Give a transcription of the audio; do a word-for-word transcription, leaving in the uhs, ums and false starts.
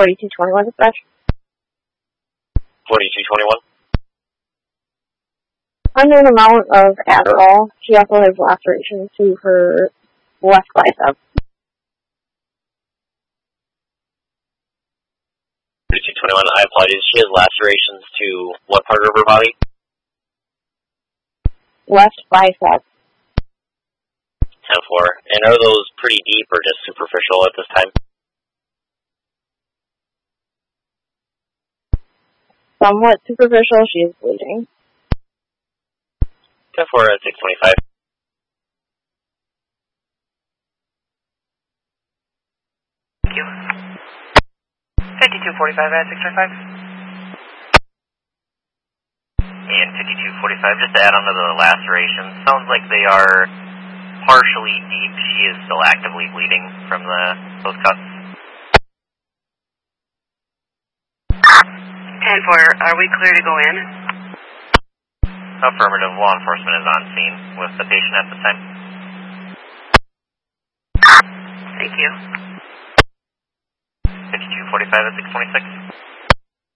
forty-two twenty-one dispatch. forty-two twenty-one. Unknown amount of Adderall. She also has lacerations to her left bicep. forty-two twenty-one, I apologize. She has lacerations to what part of her body? Left bicep. ten four. And are those pretty deep or just superficial at this time? Somewhat superficial. She is bleeding. ten four at six twenty-five. Thank you. fifty-two forty-five at six twenty-five. And fifty-two forty-five, just to add on to the lacerations, sounds like they are partially deep. She is still actively bleeding from the those cuts. ten four, are we clear to go in? Affirmative, law enforcement is on scene with the patient at this time. Thank you. fifty-two forty-five at six twenty-six.